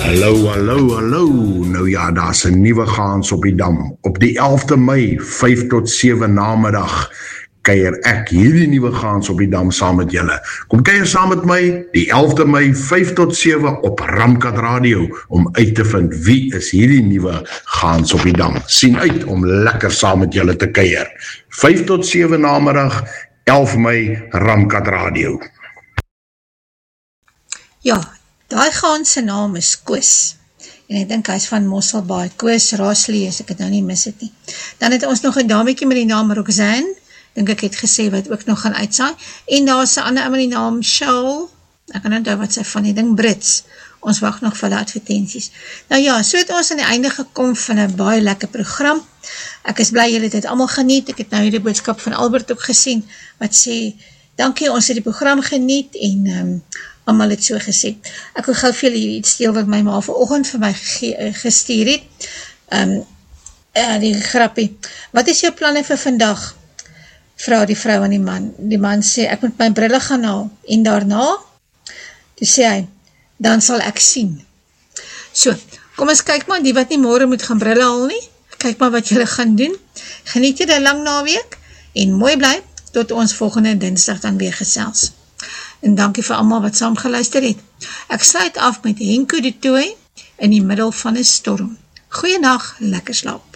Hallo, hallo, hallo. Nou ja, daar's 'n nuwe gaans op die dam. Op die 11de Mei, 5 tot 7 namiddag, kuier ek hierdie nuwe gaans op die dam saam met julle. Kom kuier saam met my, die 11de Mei, 5 tot 7 op Ramkat Radio, om uit te vind wie is hierdie nuwe gaans op die dam. Sien uit om lekker saam met julle te kuier. 5 tot 7 namiddag, 11 Mei, Ramkat Radio. Ja, daai gaans se naam is Koos. En ek dink hy is van Mosselbaai. Koos Rasley, as ek het nou nie mis het nie. Dan het ons nog 'n dametjie met die naam Roxanne, dink ek het gesê wat ook nog gaan uitsaai. En daar is 'n ander ou met die naam Shaul, ek kan onthou wat sy van die ding Brits. Ons wag nog vir die advertenties. Nou ja, so het ons aan die einde gekom van 'n baie lekker program. Ek is bly julle het dit almal geniet. Ek het nou hierdie boodskap van Albert ook gesien, wat sê, dankie, ons het die program geniet, en almal het so gesê. Ek wil gou vir julle iets deel wat my ma vanoggend vir my gestuur het. Die grappie. Wat is jou planne vir vandag? Vra die vrou aan die man. Die man sê, ek moet my brille gaan haal. En daarna, toe sê hy, dan sal ek sien. So, kom ons kyk maar, die wat nie môre moet gaan brille haal nie, kyk maar wat julle gaan doen. Geniet jy die lang naweek, en mooi bly, tot ons volgende Dinsdag dan weer gesels. En dankie vir almal wat saam geluister het. Ek sluit af met Henko de Tooi in die middel van 'n storm. Goeiedag, lekker slaap.